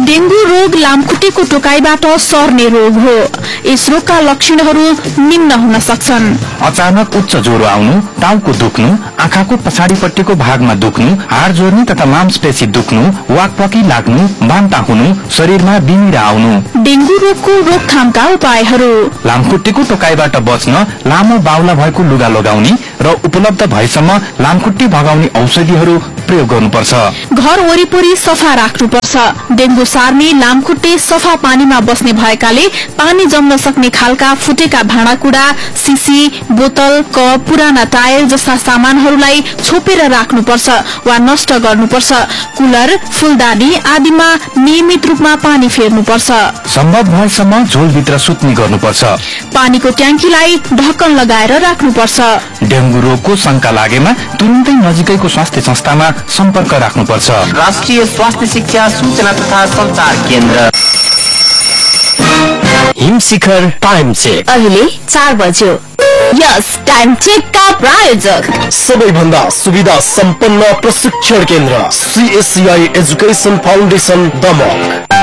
Dengue रोग लामखुट्टेको टोकाइबाट सर्ने रोग हो। यस रोगका लक्षणहरू निम्न हुन सक्छन्: अचानक उच्च ज्वरो आउनु, टाउको दुख्नु, आँखाको पछाडिपट्टिको भागमा दुख्नु, हाड जोड्ने तथा मांसपेशी दुख्नु, वाकपकी लाग्नु, बान्ता हुनु, शरीरमा बिमिरा आउनु। डेंगू रोगको रोकथामका उपायहरू: लामखुट्टेको टोकाइबाट बच्न लामो बाहुला भएको लुगा लगाउने र उपलब्ध भएसम्म लामखुट्टे भगाउने औषधिहरू प्रयोग गर्नुपर्छ। घर वरिपरि सफा राख्नुपर्छ। डेंगू सार्ने लामखुट्टे सफा पानीमा बस्ने भएकाले पानी जम्न सक्ने खालका फुटेका भाँडाकुँडा, सिसी, बोतल, कप, पुराना टायर जस्ता सामानहरूलाई छोपेर राख्नुपर्छ वा नष्ट गर्नुपर्छ। कुलर, फूलदानी आदिमा नियमित रूपमा पानी फेर्नुपर्छ। सम्भव भएसम्म झोलभित्र सुत्ने गर्नुपर्छ। पानीको ट्याङ्कीलाई ढक्कन लगाएर राख्नुपर्छ। डेंगू रोगको शंका लागेमा तुरुन्तै नजिकैको स्वास्थ्य संस्थामा सम्पर्क राख्नुपर्छ। राष्ट्रिय स्वास्थ्य शिक्षा सूचना तथा संचार केन्द्र। हिमशिखर टाइम चेक अहिले 4 बज्यो। यस टाइम चेकका प्रायोजक सबैभन्दा सुविधा सम्पन्न प्रशिक्षण केन्द्र CSCI एजुकेशन फाउन्डेशन दमक।